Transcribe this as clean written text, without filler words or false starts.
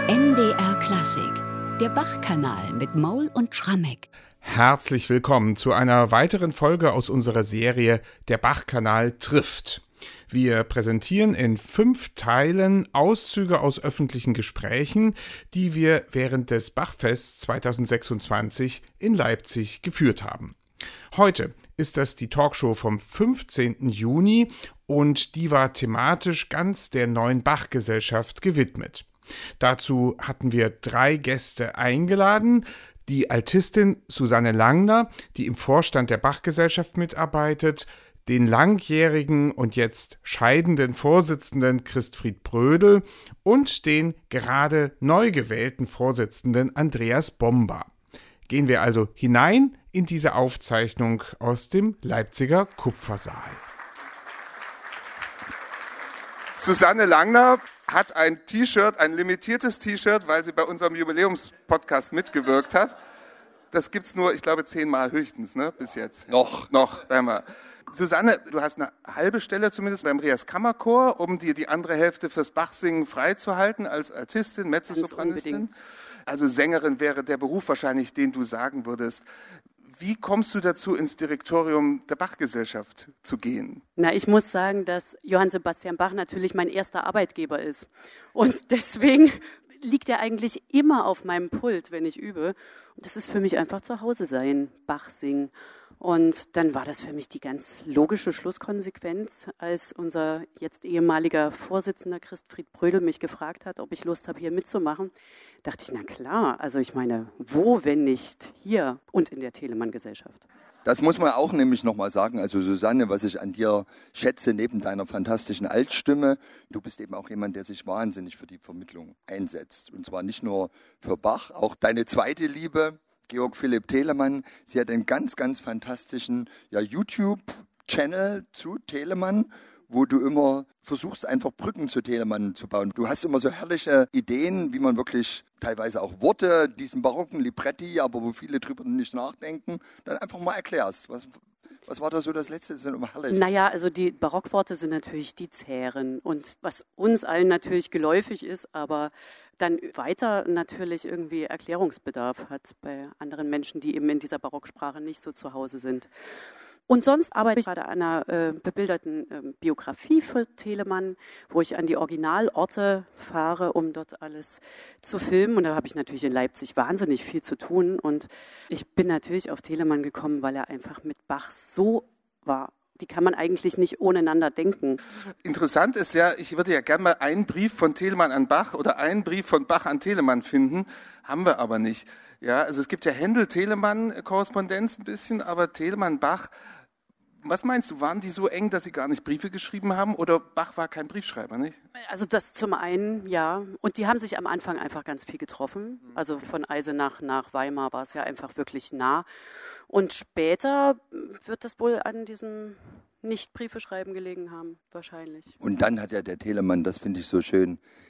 NDR Klassik, der Bach-Kanal mit Maul und Schrammeck. Herzlich willkommen zu einer weiteren Folge aus unserer Serie Der Bach-Kanal trifft. Wir präsentieren in 5 Teilen Auszüge aus öffentlichen Gesprächen, die wir während des Bachfests 2026 in Leipzig geführt haben. Heute ist das die Talkshow vom 15. Juni und die war thematisch ganz der neuen Bach-Gesellschaft gewidmet. Dazu hatten wir 3 Gäste eingeladen: die Altistin Susanne Langner, die im Vorstand der Bach-Gesellschaft mitarbeitet, den langjährigen und jetzt scheidenden Vorsitzenden Christfried Brödel und den gerade neu gewählten Vorsitzenden Andreas Bomba. Gehen wir also hinein in diese Aufzeichnung aus dem Leipziger Kupfersaal. Susanne Langner hat ein T-Shirt, ein limitiertes T-Shirt, weil sie bei unserem Jubiläumspodcast mitgewirkt hat. Das gibt's nur, ich glaube, 10-mal höchstens, ne, bis jetzt. Noch. Susanne, du hast eine halbe Stelle zumindest beim Rias Kammerchor, um dir die andere Hälfte fürs Bachsingen freizuhalten als Altistin, Mezzosopranistin. Also Sängerin wäre der Beruf wahrscheinlich, den du sagen würdest. Wie kommst du dazu, ins Direktorium der Bachgesellschaft zu gehen? Na, ich muss sagen, dass Johann Sebastian Bach natürlich mein erster Arbeitgeber ist. Und deswegen liegt er eigentlich immer auf meinem Pult, wenn ich übe. Und das ist für mich einfach zu Hause sein, Bach singen. Und dann war das für mich die ganz logische Schlusskonsequenz, als unser jetzt ehemaliger Vorsitzender Christfried Brödel mich gefragt hat, ob ich Lust habe, hier mitzumachen. Dachte ich, na klar, also ich meine, wo, wenn nicht hier und in der Telemann-Gesellschaft. Das muss man auch nämlich nochmal sagen. Also Susanne, was ich an dir schätze, neben deiner fantastischen Altstimme, du bist eben auch jemand, der sich wahnsinnig für die Vermittlung einsetzt. Und zwar nicht nur für Bach, auch deine zweite Liebe, Georg Philipp Telemann. Sie hat einen ganz, ganz fantastischen YouTube-Channel zu Telemann, wo du immer versuchst, einfach Brücken zu Telemann zu bauen. Du hast immer so herrliche Ideen, wie man wirklich teilweise auch Worte, diesen barocken Libretti, aber wo viele drüber nicht nachdenken, dann einfach mal erklärst. Was war da so das Letzte? Das sind immer herrlich. Naja, also die Barockworte sind natürlich die Zähren. Und was uns allen natürlich geläufig ist, aber dann weiter natürlich irgendwie Erklärungsbedarf hat bei anderen Menschen, die eben in dieser Barocksprache nicht so zu Hause sind. Und sonst arbeite ich gerade an einer bebilderten Biografie für Telemann, wo ich an die Originalorte fahre, um dort alles zu filmen. Und da habe ich natürlich in Leipzig wahnsinnig viel zu tun. Und ich bin natürlich auf Telemann gekommen, weil er einfach mit Bach so war. Die kann man eigentlich nicht ohneinander denken. Interessant ist ja, ich würde ja gerne mal einen Brief von Telemann an Bach oder einen Brief von Bach an Telemann finden, haben wir aber nicht. Ja, also es gibt ja Händel-Telemann-Korrespondenz ein bisschen, aber Telemann-Bach, was meinst du, waren die so eng, dass sie gar nicht Briefe geschrieben haben, oder Bach war kein Briefschreiber, nicht? Also das zum einen, ja. Und die haben sich am Anfang einfach ganz viel getroffen. Also von Eisenach nach Weimar war es ja einfach wirklich nah. Und später wird das wohl an diesem Nicht-Briefe schreiben gelegen haben, wahrscheinlich. Und dann hat ja der Telemann, das finde ich so schön,